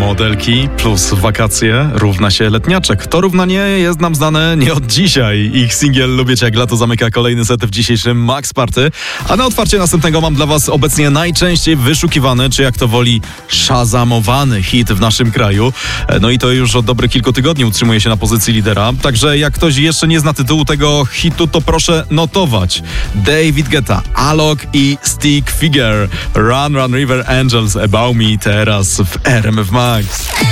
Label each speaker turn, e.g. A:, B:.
A: modelki plus wakacje równa się letniaczek. To równanie jest nam znane nie od dzisiaj. Ich singiel Lubię Cię jak lato zamyka kolejny set w dzisiejszym Max Party. A na otwarcie następnego mam dla Was obecnie najczęściej wyszukiwany, czy jak to woli, szazamowany hit w naszym kraju. No i to już od dobrych kilku tygodni utrzymuje się na pozycji lidera. Także jak ktoś jeszcze nie zna tytułu tego hitu, to proszę notować. David Guetta, Alok i Stick Figure. Run, Run River Angels, About Me teraz w RMF Max.